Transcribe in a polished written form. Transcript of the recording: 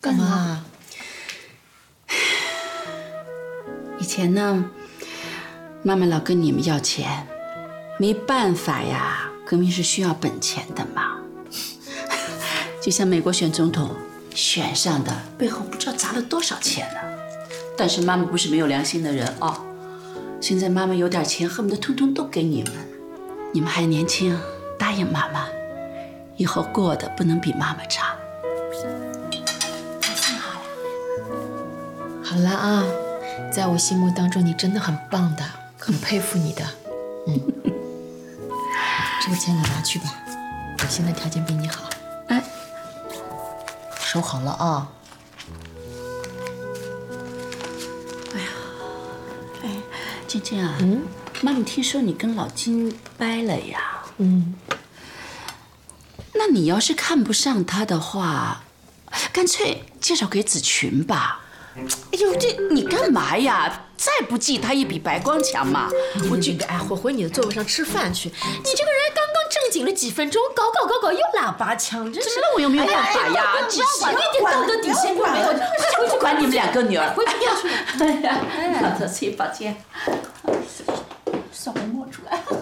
干嘛？ 以前呢，妈妈老跟你们要钱，没办法呀，革命是需要本钱的嘛。就像美国选总统，选上的背后不知道砸了多少钱呢。但是妈妈不是没有良心的人啊，现在妈妈有点钱，恨不得通通都给你们。你们还年轻，答应妈妈，以后过得不能比妈妈差。 好了啊，在我心目当中你真的很棒的，很佩服你的。这个钱你拿去吧，我现在条件比你好。 哎， 收好了啊。 静静啊，妈妈听说你跟老金掰了呀？那你要是看不上他的话，干脆介绍给子群吧。哎呦，这你干嘛呀？再不记他一笔白光墙嘛！ 我这个回你的座位上吃饭去。你这个人刚刚正经了几分钟，搞又喇叭腔，真是。 怎么了？我又没有办法呀！ 只是一点道德底线都没有。 我不管你们两个女儿， 回去要去。 哎呀，抱歉，抱歉，手给摸出来。